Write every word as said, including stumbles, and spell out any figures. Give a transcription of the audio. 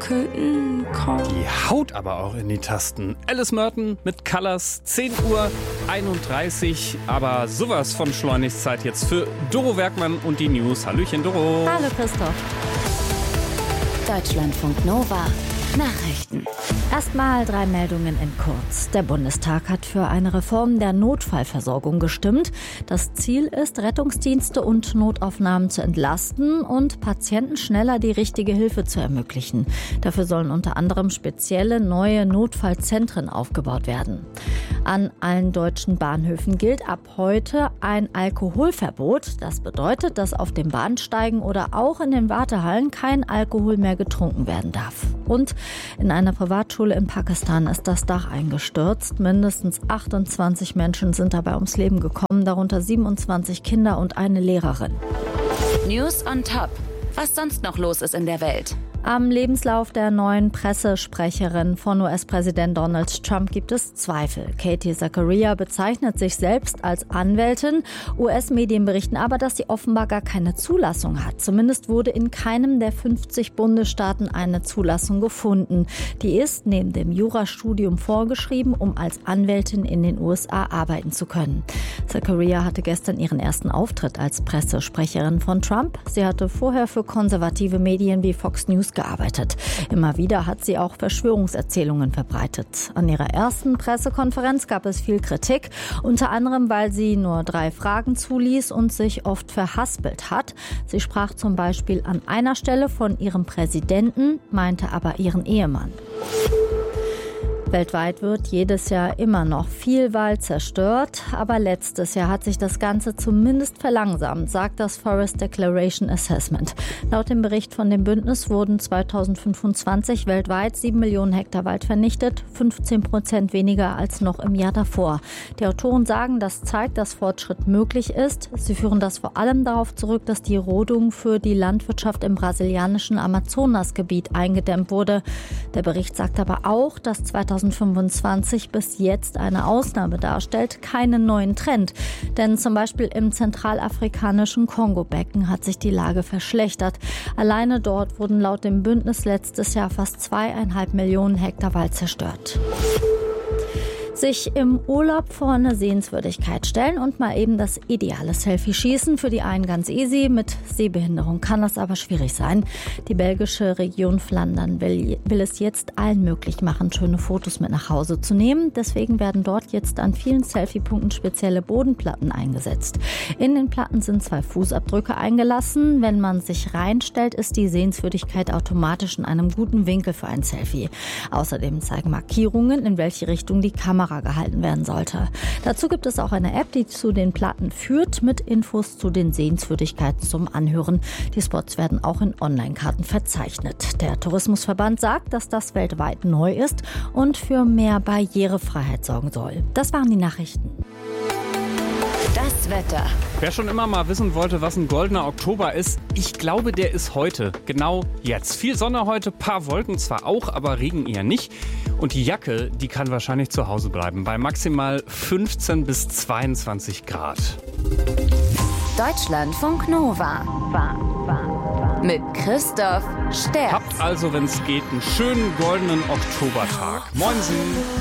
Curtain Call. Die haut aber auch in die Tasten. Alice Merton mit Colors, zehn Uhr einunddreißig. Aber sowas von schleunigst Zeit jetzt für Doro Werkmann und die News. Hallöchen, Doro. Hallo, Christoph. Deutschlandfunk Nova. Nachrichten. Erstmal drei Meldungen in kurz. Der Bundestag hat für eine Reform der Notfallversorgung gestimmt. Das Ziel ist, Rettungsdienste und Notaufnahmen zu entlasten und Patienten schneller die richtige Hilfe zu ermöglichen. Dafür sollen unter anderem spezielle neue Notfallzentren aufgebaut werden. An allen deutschen Bahnhöfen gilt ab heute ein Alkoholverbot. Das bedeutet, dass auf den Bahnsteigen oder auch in den Wartehallen kein Alkohol mehr getrunken werden darf. Und in einer Privatschule in Pakistan ist das Dach eingestürzt. Mindestens achtundzwanzig Menschen sind dabei ums Leben gekommen, darunter siebenundzwanzig Kinder und eine Lehrerin. News on Top. Was sonst noch los ist in der Welt? Am Lebenslauf der neuen Pressesprecherin von U S-Präsident Donald Trump gibt es Zweifel. Katie Zachariah bezeichnet sich selbst als Anwältin. U S-Medien berichten aber, dass sie offenbar gar keine Zulassung hat. Zumindest wurde in keinem der fünfzig Bundesstaaten eine Zulassung gefunden. Die ist neben dem Jurastudium vorgeschrieben, um als Anwältin in den U S A arbeiten zu können. Zachariah hatte gestern ihren ersten Auftritt als Pressesprecherin von Trump. Sie hatte vorher für konservative Medien wie Fox News gearbeitet. Immer wieder hat sie auch Verschwörungserzählungen verbreitet. An ihrer ersten Pressekonferenz gab es viel Kritik, unter anderem, weil sie nur drei Fragen zuließ und sich oft verhaspelt hat. Sie sprach zum Beispiel an einer Stelle von ihrem Präsidenten, meinte aber ihren Ehemann. Weltweit wird jedes Jahr immer noch viel Wald zerstört, aber letztes Jahr hat sich das Ganze zumindest verlangsamt, sagt das Forest Declaration Assessment. Laut dem Bericht von dem Bündnis wurden zweitausendfünfundzwanzig weltweit sieben Millionen Hektar Wald vernichtet, fünfzehn Prozent weniger als noch im Jahr davor. Die Autoren sagen, das zeigt, dass Fortschritt möglich ist. Sie führen das vor allem darauf zurück, dass die Rodung für die Landwirtschaft im brasilianischen Amazonasgebiet eingedämmt wurde. Der Bericht sagt aber auch, dass zweitausendfünfundzwanzig bis jetzt eine Ausnahme darstellt, keinen neuen Trend. Denn zum Beispiel im zentralafrikanischen Kongo-Becken hat sich die Lage verschlechtert. Alleine dort wurden laut dem Bündnis letztes Jahr fast zweieinhalb Millionen Hektar Wald zerstört. Sich im Urlaub vor eine Sehenswürdigkeit stellen und mal eben das ideale Selfie schießen. Für die einen ganz easy, mit Sehbehinderung kann das aber schwierig sein. Die belgische Region Flandern will, will es jetzt allen möglich machen, schöne Fotos mit nach Hause zu nehmen. Deswegen werden dort jetzt an vielen Selfie-Punkten spezielle Bodenplatten eingesetzt. In den Platten sind zwei Fußabdrücke eingelassen. Wenn man sich reinstellt, ist die Sehenswürdigkeit automatisch in einem guten Winkel für ein Selfie. Außerdem zeigen Markierungen, in welche Richtung die Kamera gehalten werden sollte. Dazu gibt es auch eine App, die zu den Platten führt, mit Infos zu den Sehenswürdigkeiten zum Anhören. Die Spots werden auch in Online-Karten verzeichnet. Der Tourismusverband sagt, dass das weltweit neu ist und für mehr Barrierefreiheit sorgen soll. Das waren die Nachrichten. Das Wetter. Wer schon immer mal wissen wollte, was ein goldener Oktober ist, ich glaube, der ist heute, genau jetzt. Viel Sonne heute, paar Wolken zwar auch, aber Regen eher nicht. Und die Jacke, die kann wahrscheinlich zu Hause bleiben, bei maximal fünfzehn bis zweiundzwanzig Grad. Deutschlandfunk Nova. Mit Christoph Sterz. Habt also, wenn es geht, einen schönen goldenen Oktobertag. Moinsen!